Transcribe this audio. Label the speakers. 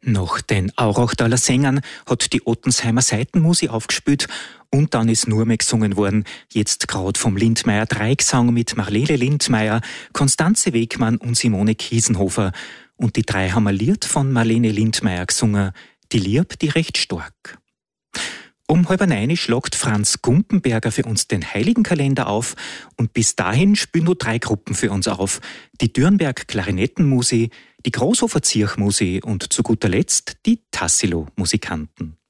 Speaker 1: Nach den Aurachtaler Sängern hat die Ottensheimer Seitenmusik aufgespielt und dann ist nur mehr gesungen worden. Jetzt gerade vom Lindmeier Dreigesang mit Marlene Lindmeier, Konstanze Wegmann und Simone Kiesenhofer. Und die drei haben ein Lied von Marlene Lindmeier gesungen, Die Lieb, die recht stark. Um 8:30 schlagt Franz Gumpenberger für uns den Heiligenkalender auf und bis dahin spielen nur 3 Gruppen für uns auf. Die Dürnberg Klarinettenmusi, die Großhofer Zirchmusi und zu guter Letzt die Tassilo Musikanten.